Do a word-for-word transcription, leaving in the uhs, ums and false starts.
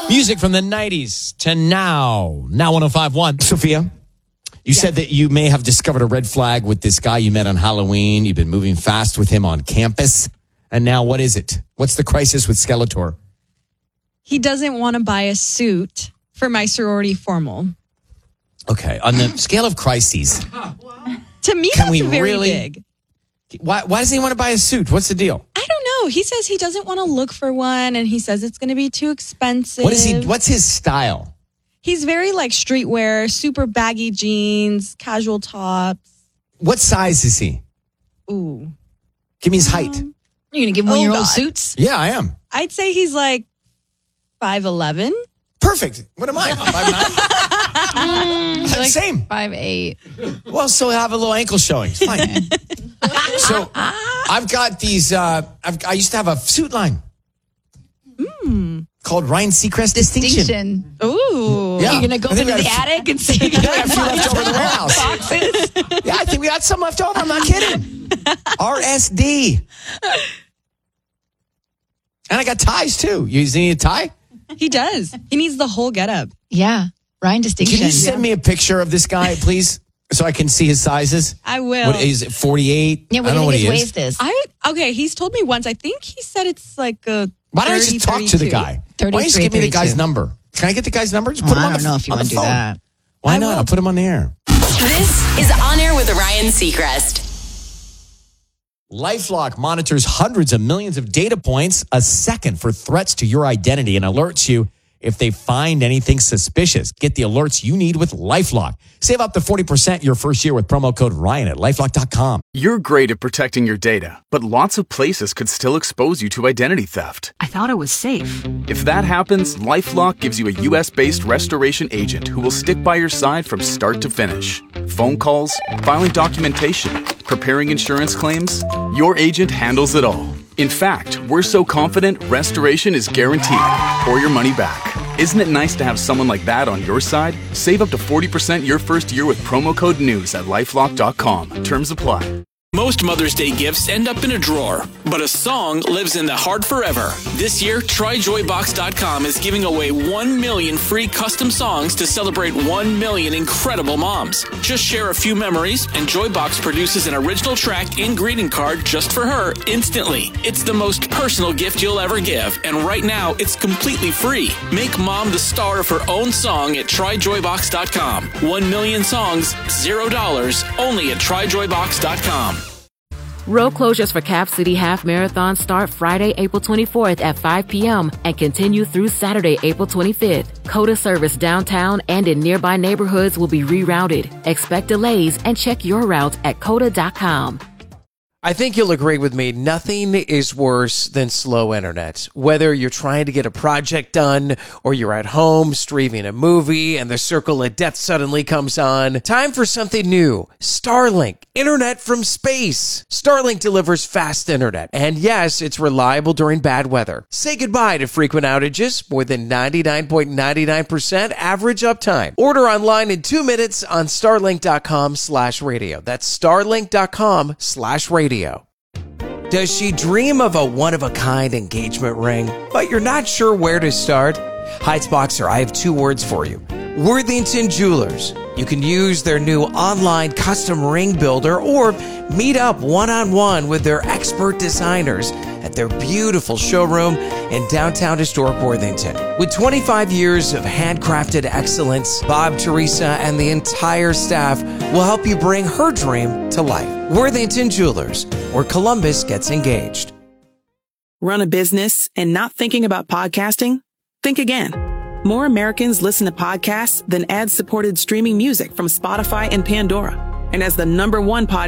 Music from the nineties to now. Now one oh five point one. Sophia, you yes. said that you may have discovered a red flag with this guy you met on Halloween. You've been moving fast with him on campus. And now what is it? What's the crisis with Skeletor? He doesn't want to buy a suit for my sorority formal. Okay. On the scale of crises. To me, can that's we very really, big. Why, why does he want to buy a suit? What's the deal? I don't know. He says he doesn't want to look for one, and he says it's going to be too expensive. What is he? What's his style? He's very like streetwear, super baggy jeans, casual tops. What size is he? Ooh. Give me his height. Um, You're going to give him oh one of your God. old suits? Yeah, I am. I'd say he's like five eleven. Perfect. What am I? five nine? Mm, like Same. five eight. Well, so have a little ankle showing. It's fine. So I've got these, uh, I've, I used to have a suit line mm. called Ryan Seacrest Distinction. Distinction. Ooh. Yeah. You're going to go I into think we the had a attic and see. Yeah, we have a few left over in the warehouse. Boxes. Yeah, I think we got some left over. I'm not kidding. R S D. And I got ties too. You need a tie? He does. He needs the whole getup. Yeah. Ryan Distinction. Can you send me a picture of this guy, please, so I can see his sizes? I will. What is it, forty-eight? Yeah, what I do don't you know think what his he waist is. is? I okay. He's told me once. I think he said it's like a. Why don't I thirty, just talk to the thirty-two. guy? Why don't you just give me the guy's number? Can I get the guy's number? Just Oh, put him I on don't the, know if you on want the to do phone. that. Why I not? will. I'll put him on the air. This is On Air with Ryan Seacrest. LifeLock monitors hundreds of millions of data points a second for threats to your identity and alerts you if they find anything suspicious. Get the alerts you need with LifeLock. Save up to forty percent your first year with promo code Ryan at lifelock dot com. You're great at protecting your data, but lots of places could still expose you to identity theft. I thought it was safe. If that happens, LifeLock gives you a U S-based restoration agent who will stick by your side from start to finish. Phone calls, filing documentation, preparing insurance claims, your agent handles it all. In fact, we're so confident restoration is guaranteed or your money back. Isn't it nice to have someone like that on your side? Save up to forty percent your first year with promo code NEWS at lifelock dot com. Terms apply. Most Mother's Day gifts end up in a drawer, but a song lives in the heart forever. This year, try joy box dot com is giving away one million free custom songs to celebrate one million incredible moms. Just share a few memories, and Joybox produces an original track and greeting card just for her instantly. It's the most personal gift you'll ever give, and right now, it's completely free. Make mom the star of her own song at try joy box dot com. One million songs, zero dollars, only at try joy box dot com. Road closures for Cap City Half Marathon start Friday, April twenty-fourth at five p.m. and continue through Saturday, April twenty-fifth. Coda service downtown and in nearby neighborhoods will be rerouted. Expect delays and check your route at coda dot com. I think you'll agree with me. Nothing is worse than slow internet. Whether you're trying to get a project done or you're at home streaming a movie and the circle of death suddenly comes on. Time for something new. Starlink. Internet from space. Starlink delivers fast internet. And yes, it's reliable during bad weather. Say goodbye to frequent outages. More than ninety-nine point nine nine percent average uptime. Order online in two minutes on starlink dot com slash radio. That's starlink dot com slash radio. Does she dream of a one-of-a-kind engagement ring, but you're not sure where to start? Heights Boxer, I have two words for you. Worthington Jewelers. You can use their new online custom ring builder or meet up one-on-one with their expert designers at their beautiful showroom in downtown historic Worthington. With twenty-five years of handcrafted excellence, Bob, Teresa, and the entire staff will help you bring her dream to life. Worthington Jewelers, where Columbus gets engaged. Run a business and not thinking about podcasting? Think again. More Americans listen to podcasts than ad-supported streaming music from Spotify and Pandora. And as the number one podcast